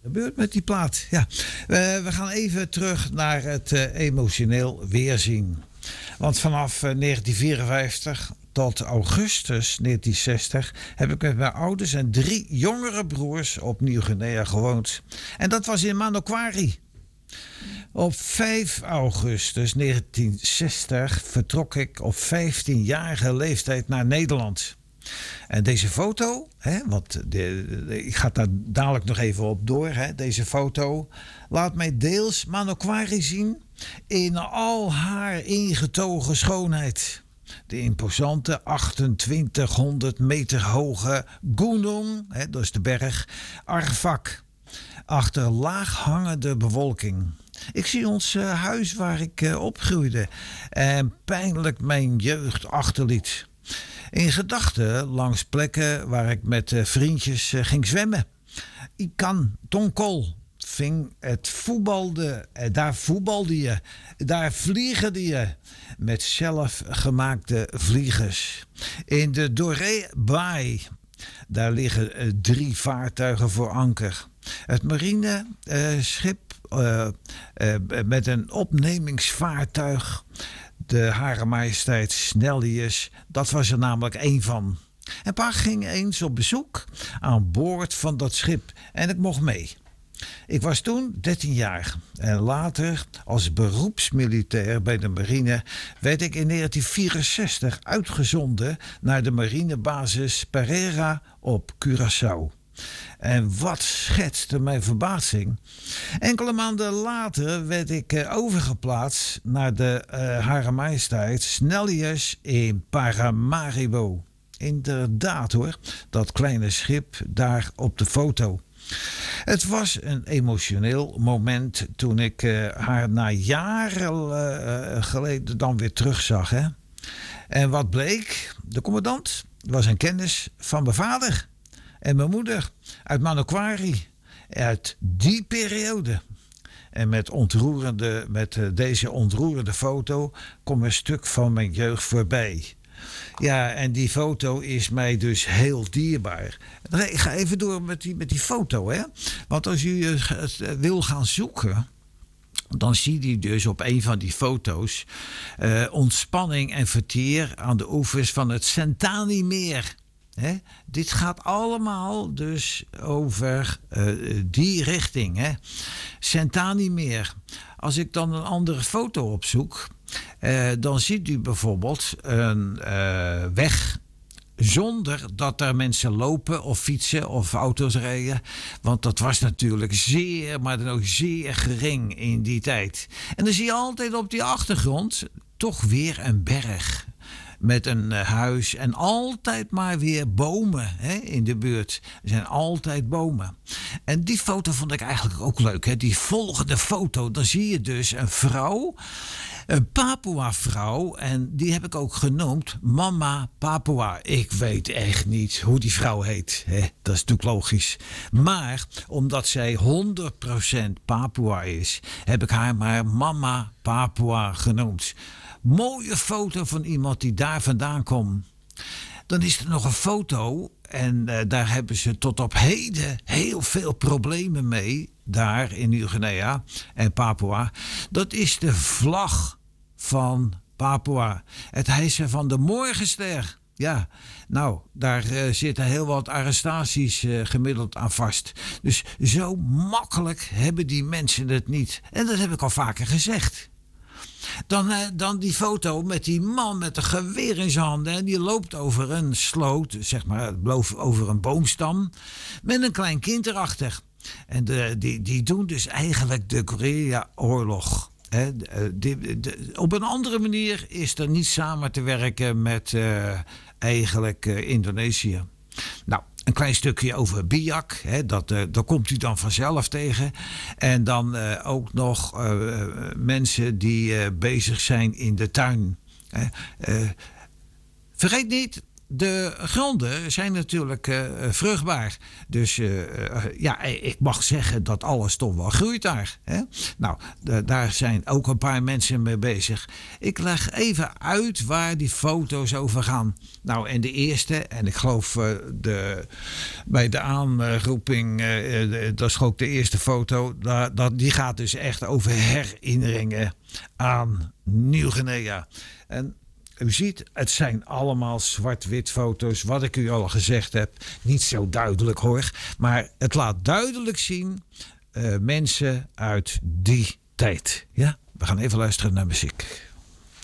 Gebeurt met die plaat. Ja. We gaan even terug naar het emotioneel weerzien. Want vanaf 1954 tot augustus 1960 heb ik met mijn ouders en 3 jongere broers op Nieuw-Guinea gewoond. En dat was in Manokwari. Op 5 augustus 1960 vertrok ik op 15-jarige leeftijd naar Nederland. En deze foto, want ik ga daar dadelijk nog even op door. Deze foto laat mij deels Manokwari zien in al haar ingetogen schoonheid. De imposante 2800 meter hoge Gunung, dat is de berg, Arfak, achter laag hangende bewolking. Ik zie ons huis waar ik opgroeide en pijnlijk mijn jeugd achterliet. In gedachten langs plekken waar ik met vriendjes ging zwemmen. Ikan, Tonkol, het voetbalde, daar voetbalde je, daar vliegde je met zelfgemaakte vliegers. In de Doré Baai, daar liggen 3 vaartuigen voor anker. Het marineschip met een opnemingsvaartuig, de Hare Majesteit Snellius, dat was er namelijk 1 van. En pa ging eens op bezoek aan boord van dat schip en ik mocht mee. Ik was toen 13 jaar en later als beroepsmilitair bij de marine werd ik in 1964 uitgezonden naar de marinebasis Pereira op Curaçao. En wat schetste mijn verbazing. Enkele maanden later werd ik overgeplaatst naar de Hare Majesteit Snellius in Paramaribo. Inderdaad hoor, dat kleine schip daar op de foto. Het was een emotioneel moment toen ik haar na jaren geleden dan weer terugzag. Hè? En wat bleek? De commandant was een kennis van mijn vader en mijn moeder uit Manokwari. Uit die periode. En met deze ontroerende foto komt een stuk van mijn jeugd voorbij. Ja, en die foto is mij dus heel dierbaar. Ik ga even door met die foto, hè. Want als u het wil gaan zoeken, dan ziet u dus op een van die foto's ontspanning en verteer aan de oevers van het Sentani-meer. Dit gaat allemaal dus over die richting. Sentani-meer. Als ik dan een andere foto opzoek, dan ziet u bijvoorbeeld een weg zonder dat er mensen lopen of fietsen of auto's rijden. Want dat was natuurlijk zeer, maar dan ook zeer gering in die tijd. En dan zie je altijd op die achtergrond toch weer een berg. Met een huis en altijd maar weer bomen in de buurt. Er zijn altijd bomen. En die foto vond ik eigenlijk ook leuk. Die volgende foto, dan zie je dus een vrouw. Een Papua-vrouw. En die heb ik ook genoemd Mama Papua. Ik weet echt niet hoe die vrouw heet. Dat is natuurlijk logisch. Maar omdat zij 100% Papua is, heb ik haar maar Mama Papua genoemd. Mooie foto van iemand die daar vandaan komt. Dan is er nog een foto en daar hebben ze tot op heden heel veel problemen mee. Daar in Nieuw-Guinea en Papua. Dat is de vlag van Papua. Het hijsen van de morgenster. Ja, nou, daar zitten heel wat arrestaties gemiddeld aan vast. Dus zo makkelijk hebben die mensen het niet. En dat heb ik al vaker gezegd. Dan die foto met die man met een geweer in zijn handen. En die loopt over een sloot, zeg maar, over een boomstam. Met een klein kind erachter. En die doen dus eigenlijk de Korea-oorlog. Op een andere manier is er niet samen te werken met eigenlijk Indonesië. Nou, een klein stukje over Biak, daar komt u dan vanzelf tegen. En dan ook nog mensen die bezig zijn in de tuin. Vergeet niet de gronden zijn natuurlijk vruchtbaar. Dus ik mag zeggen dat alles toch wel groeit daar. Hè? Nou, daar zijn ook een paar mensen mee bezig. Ik leg even uit waar die foto's over gaan. Nou, en de eerste, en ik geloof bij de aanroeping, dat is ook de eerste foto, die gaat dus echt over herinneringen aan Nieuw-Guinea. En u ziet, het zijn allemaal zwart-wit foto's. Wat ik u al gezegd heb, niet zo duidelijk hoor. Maar het laat duidelijk zien mensen uit die tijd. Ja, we gaan even luisteren naar muziek.